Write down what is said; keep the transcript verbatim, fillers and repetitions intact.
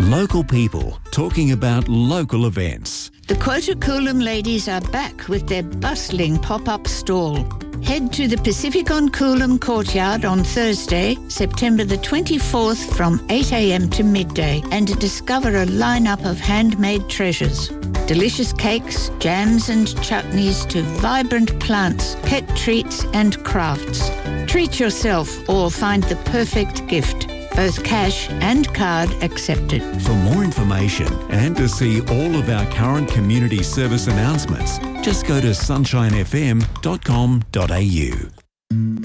Local people talking about local events. The Quota Coolum ladies are back with their bustling pop-up stall. Head to the Pacific on Coolum Courtyard on Thursday, September the twenty-fourth from eight a.m. to midday and discover a lineup of handmade treasures. Delicious cakes, jams and chutneys to vibrant plants, pet treats and crafts. Treat yourself or find the perfect gift. Both cash and card accepted. For more information and to see all of our current community service announcements, just go to sunshine f m dot com dot a u.